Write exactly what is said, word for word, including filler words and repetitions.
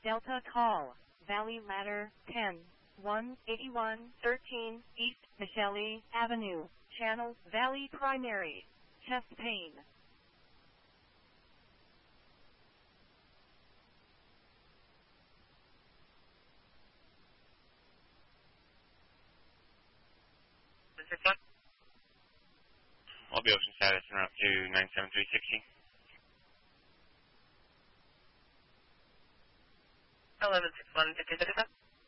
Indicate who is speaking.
Speaker 1: Delta call, Valley Ladder, ten, one eighty-one, thirteen, East Michele Avenue, Channel Valley Primary, chest pain.
Speaker 2: Mobile Ocean status en route to nine seven three sixty.
Speaker 3: eleven six one, fifty,